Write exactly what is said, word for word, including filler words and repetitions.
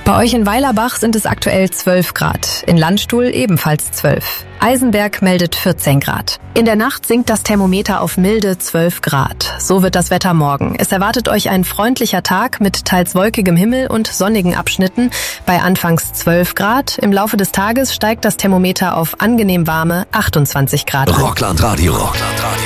Bei euch in Weilerbach sind es aktuell zwölf Grad, in Landstuhl ebenfalls zwölf. Eisenberg meldet vierzehn Grad. In der Nacht sinkt das Thermometer auf milde zwölf Grad. So wird das Wetter morgen. Es erwartet euch ein freundlicher Tag mit teils wolkigem Himmel und sonnigen Abschnitten bei anfangs zwölf Grad. Im Laufe des Tages steigt das Thermometer auf angenehm warme achtundzwanzig Grad an. Rockland Radio. Rockland Radio.